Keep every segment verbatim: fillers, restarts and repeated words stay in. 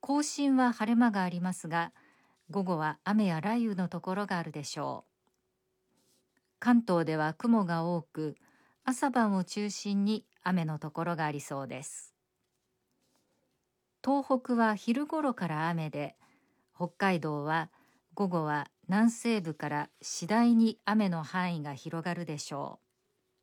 甲信は晴れ間がありますが、午後は雨や雷雨のところがあるでしょう。関東では雲が多く、朝晩を中心に雨のところがありそうです。東北は昼頃から雨で、北海道は午後は南西部から次第に雨の範囲が広がるでしょう。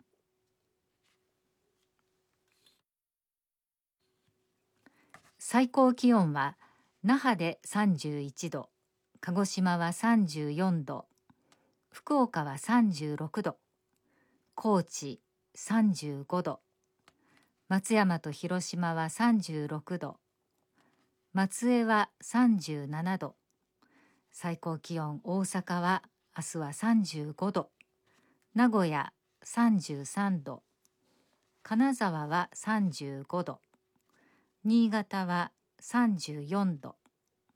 最高気温は那覇でさんじゅういちど、鹿児島はさんじゅうよんど、福岡はさんじゅうろくど、高知さんじゅうごど、松山と広島はさんじゅうろくど、松江はさんじゅうななど、最高気温大阪は明日はさんじゅうごど、名古屋さんじゅうさんど、金沢はさんじゅうごど、新潟はさんじゅうよんど、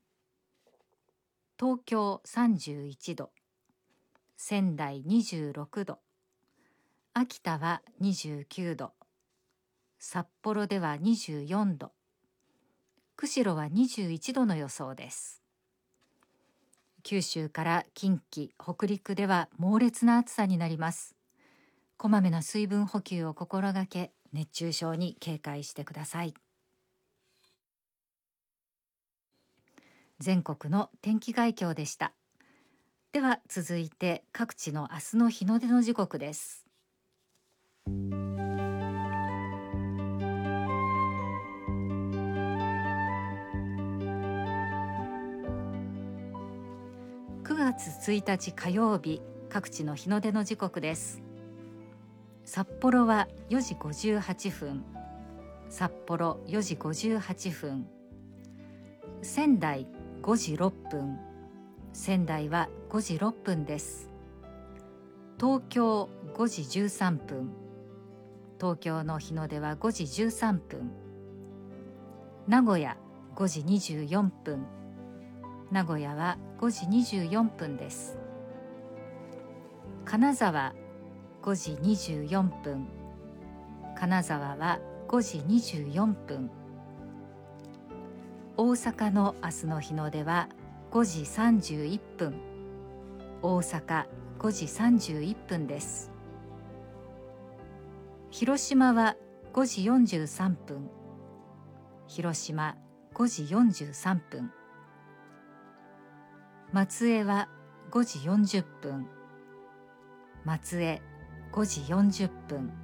東京さんじゅういちど、仙台にじゅうろくど、秋田はにじゅうきゅうど、札幌ではにじゅうよんど、釧路はにじゅういちどの予想です。九州から近畿、北陸では猛烈な暑さになります。こまめな水分補給を心がけ、熱中症に警戒してください。全国の天気概況でした。では続いて各地の明日の日の出の時刻です。くがつついたち火曜日、各地の日の出の時刻です。札幌はよじごじゅうはっぷん、札幌よじごじゅうはっぷん、仙台ごじろっぷん、仙台はごじろっぷんです。東京ごじじゅうさんぷん、東京の日の出はごじじゅうさんぷん、名古屋ごじにじゅうよんぷん、名古屋はごじにじゅうよんぷんです。金沢ごじにじゅうよんぷん、金沢はごじにじゅうよんぷん、大阪の明日の日の出はごじさんじゅういっぷん、大阪ごじさんじゅういっぷんです。広島はごじよんじゅうさんぷん、広島ごじよんじゅうさんぷん、松江はごじよんじゅっぷん、松江ごじよんじゅっぷん、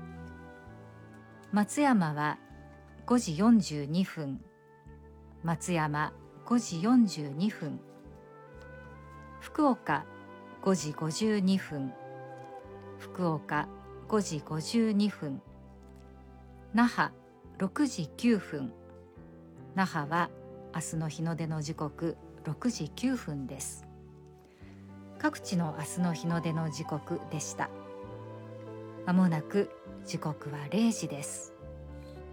松山はごじよんじゅうにふん、松山ごじよんじゅうにふん、福岡ごじごじゅうにふん、福岡ごじごじゅうにふん、那覇ろくじきゅうふん、那覇は明日の日の出の時刻ろくじきゅうふんです。各地の明日の日の出の時刻でした。まもなく時刻はれいじです。